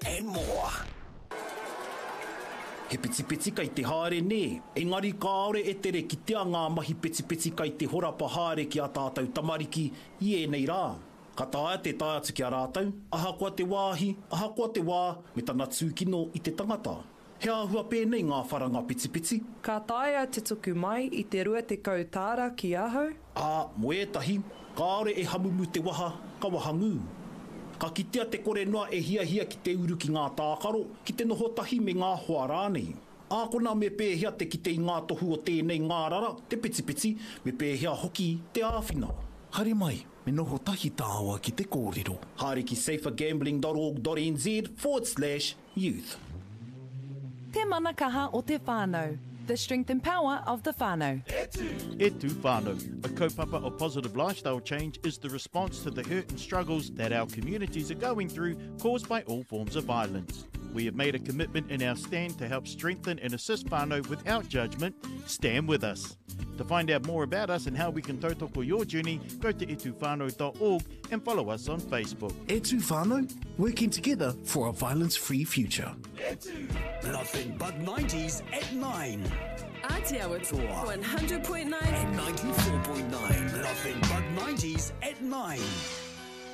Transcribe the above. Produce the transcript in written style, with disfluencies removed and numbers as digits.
and more. He peti kai te haere ne, engari kāore e tere ki tea ngā mahi peti kai te horapa haere ki a tātou tamariki i e nei rā. Ka tāia te tai atu ki a rātou, ahakoa te wāhi, ahakoa te wā, me tana tūkino i te tangata. He āhua pēnei ngā wharanga peti. Ka tāia te tuku mai i te rua te kautāra ki ahau. Mo etahi, kāore e hamumu te waha, ka wahangu. Ka kitea te kore noa e hia ki te uru ki ngā tākaro, ki te noho tahi me ngā hoa rānei. Ākona me pēhea te kite i ngā tohu o tēnei ngā rara, te peti, me pēhea hoki te āwhina. Haere mai, me noho tahi tāua ki te kōrero. Haere ki safergambling.org.nz/youth. Te manakaha o te whānau. The strength and power of the whānau. Etu Whānau, a kaupapa of positive lifestyle change, is the response to the hurt and struggles that our communities are going through caused by all forms of violence. We have made a commitment in our stand to help strengthen and assist whānau without judgment. Stand with us. To find out more about us and how we can tautoko your journey, go to etuvānau.org and follow us on Facebook. Etu Whānau, working together for a violence-free future. Nothing but 90s at 9. Ātiawa Toa 100.9 and 94.9. Nothing but 90s at 9.